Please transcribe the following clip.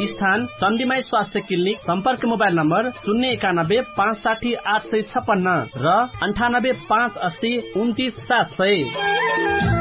स्थान चण्डीमाई स्वास्थ्य क्लिनिक। सम्पर्क मोबाइल नम्बर 091 560 856 र 98 580 29 700।